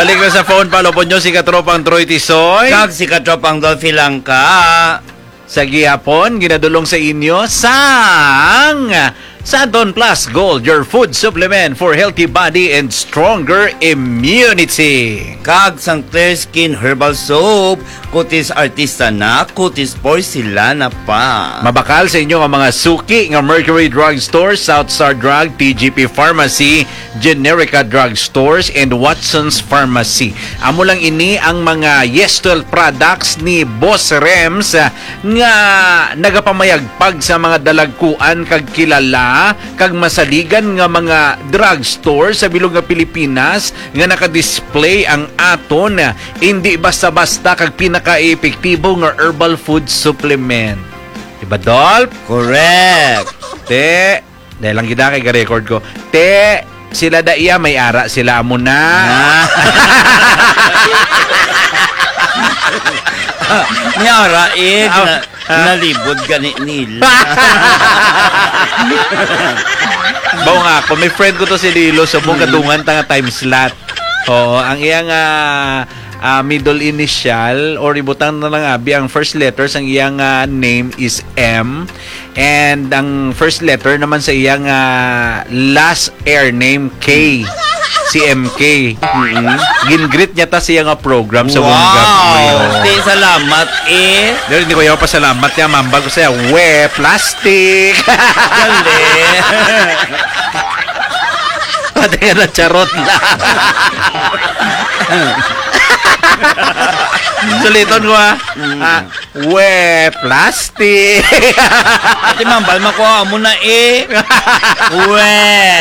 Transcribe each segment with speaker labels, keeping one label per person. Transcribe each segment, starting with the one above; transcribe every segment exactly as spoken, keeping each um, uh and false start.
Speaker 1: balik na sa phone palo po nyo si Katropang Troy Tisoy.
Speaker 2: Kag si Katropang Dolphy Langka.
Speaker 1: Sa gihapon, ginadulong sa inyo sang Santon Plus Gold, your food supplement for healthy body and stronger immunity.
Speaker 2: Kag sang Clear Skin Herbal Soap, kutis artisana, kutis porcelana pa.
Speaker 1: Mabakal sa inyo ang mga suki ng Mercury Drug Stores, Southstar Drug, T G P Pharmacy, Generica Drug Stores, and Watson's Pharmacy. Amo lang ini ang mga Yes twelve products ni Boss Rems nga nagapamayagpag sa mga dalagkuan kag kilala kag masaligan nga mga drugstore sa bilog nga Pilipinas nga naka-display ang aton hindi basta-basta kag pinaka-epektibo nga herbal food supplement. Diba, Dolph?
Speaker 2: Correct.
Speaker 1: Te, dahil lang kita kay record ko. Te, sila da iya may ara sila mo na.
Speaker 2: Ni ara eh na, nalibod gani nila.
Speaker 1: Bao nga ako, may friend ko to si Lilo sa mong kadungan tanga time slot. Oo, ang iyang uh, uh, middle initial or ibutang na lang abi, ang first letters ang iyang uh, name is M, and ang first letter naman sa iyang uh, last air name K. Si M K. Mm-hmm. Gingrit niya ta siya nga program sa
Speaker 2: wow.
Speaker 1: Wongap.
Speaker 2: Wow! Di salamat eh.
Speaker 1: Pero hindi ko yung pasalamat niya, mambal ko siya. We, plastic!
Speaker 2: Gali!
Speaker 1: Pati nga na charot na. Suliton ko ha. Ah, we, plastic!
Speaker 2: Ati mambal, makuha mo na eh. We!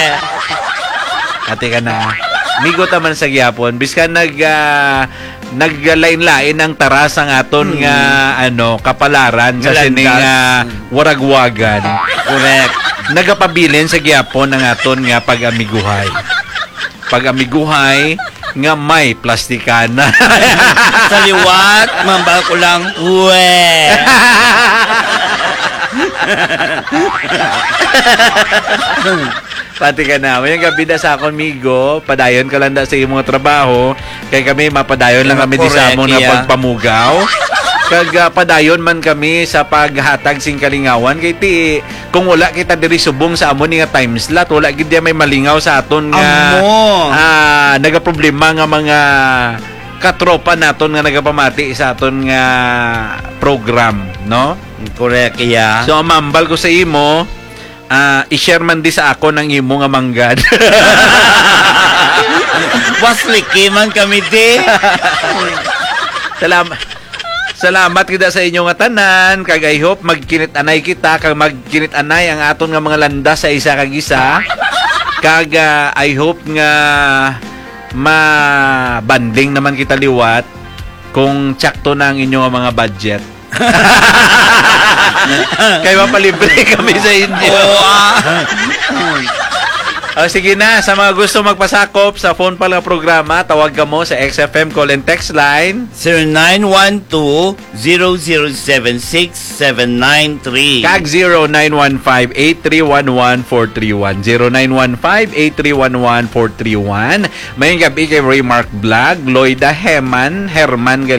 Speaker 1: Ate ka na. Migo taman sa gyapon. Biska nag uh, naglain-lain ang taras ang aton hmm. nga ano kapalaran sa sining uh, waragwagan.
Speaker 2: Correct.
Speaker 1: Nagapabilin sa gyapon ang aton nga pag-amiguhay. Pag-amiguhay nga may plastikana.
Speaker 2: Sa liwat, mambal ko lang, we.
Speaker 1: Pati ka na. Mayang gabi na sa akong migo, padayon ka lang da sa iyong mga trabaho, kaya kami mapadayon lang kami di sa among na pagpamugaw. Kag uh, padayon man kami sa paghatag sing kalingawan, kay ti kung wala kita diri subong sa amon nga time slot, wala gid may malingaw sa aton nga uh, nagaproblema nga mga katropa naton nga nagapamati sa aton nga program, no?
Speaker 2: Correct, yeah.
Speaker 1: So mambal ko sa imo, Uh, i-share man di sa ako ng imo nga manggad.
Speaker 2: Wasliki man kami di.
Speaker 1: Salamat. Salamat kita sa inyo nga tanan. Kag I hope magkinit-anay kita. Kag magkinit-anay ang aton nga mga landas sa isa kag isa. Kag uh, I hope nga ma-banding naman kita liwat kung tsakto na ang inyo nga mga budget. Kaya mapalibre kami sa inyo. Oh, sige na, sa mga gusto magpasakop sa phone pala programa, tawag ka mo sa X F M call and text line
Speaker 2: zero nine one two, zero zero seven six, seven nine three.
Speaker 1: Kag zero nine one five, eight three one one, four three one. zero nine one five, eight three one one, four three one. Mayang gabi kay Raymark Vlog, Lloyda Heman, Herman